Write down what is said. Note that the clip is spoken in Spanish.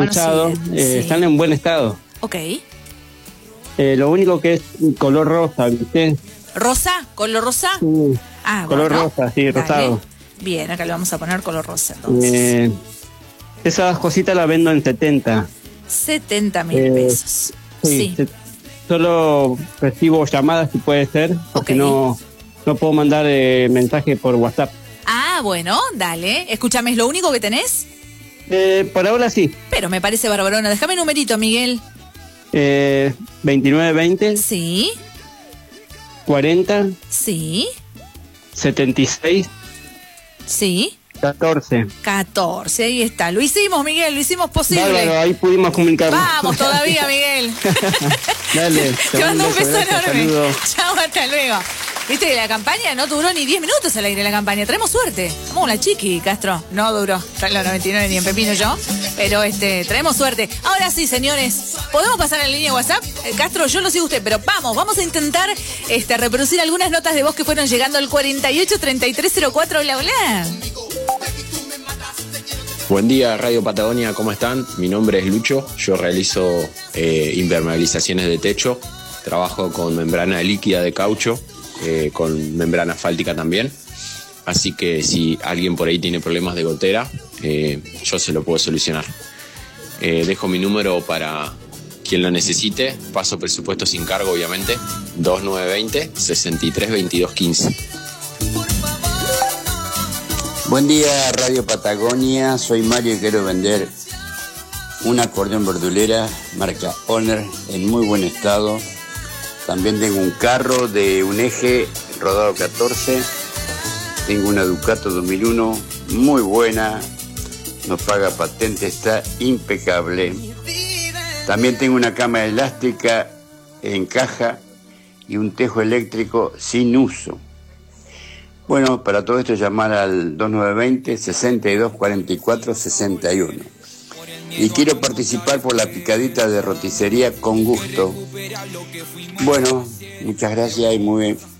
menos usado, sí. están en buen estado. Ok. Lo único que es color rosa, ¿viste? ¿Rosa? ¿Color rosa? Sí. Color rosa, sí, dale. rosado. Bien, acá le vamos a poner color rosa entonces. Esas cositas las vendo en 70. 70.000 pesos. Sí. Solo recibo llamadas, si puede ser, porque no puedo mandar mensaje por WhatsApp. Ah, bueno, dale. Escúchame, ¿es lo único que tenés? Por ahora sí. Pero me parece barbarona. Déjame el numerito, Miguel. 2920. Sí. 40. Sí. 76. Sí. 14, ahí está. Lo hicimos, Miguel, lo hicimos posible. Claro, ahí pudimos comunicarnos. Vamos todavía, Miguel. Dale. Te mando un beso enorme. Saludos. Chao, hasta luego. Viste que la campaña no duró ni 10 minutos al aire la campaña. Tenemos suerte. Vamos, la chiqui, Castro. No duró. Los 99 ni en pepino yo. Pero traemos suerte. Ahora sí, señores. ¿Podemos pasar en línea WhatsApp? Castro, yo lo sigo usted, pero vamos a intentar reproducir algunas notas de voz que fueron llegando al 483304. Hola, hola. Buen día, Radio Patagonia, ¿cómo están? Mi nombre es Lucho, yo realizo impermeabilizaciones de techo, trabajo con membrana líquida de caucho, con membrana asfáltica también, así que si alguien por ahí tiene problemas de gotera, yo se lo puedo solucionar. Dejo mi número para quien lo necesite, paso presupuesto sin cargo obviamente, 2920-632215. Buen día, Radio Patagonia, soy Mario y quiero vender un acordeón verdulera marca Honor en muy buen estado. También tengo un carro de un eje rodado 14, tengo una Ducato 2001 muy buena, no paga patente, está impecable. También tengo una cama elástica en caja y un tejo eléctrico sin uso. Bueno, para todo esto llamar al 2920-6244-61. Y quiero participar por la picadita de roticería con gusto. Bueno, muchas gracias y muy bien.